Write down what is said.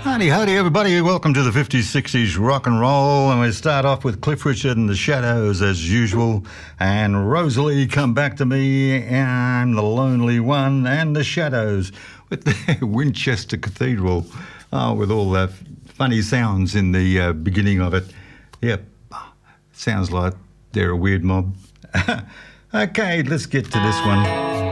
Howdy, howdy, everybody. Welcome to the 50s, 60s rock and roll. And we start off with Cliff Richard and the Shadows, as usual. And Rosalie, Come Back to Me. I'm the Lonely One. And the Shadows with the Winchester Cathedral, with all the funny sounds in the beginning of it. Yep, sounds like they're a weird mob. Okay, let's get to this one.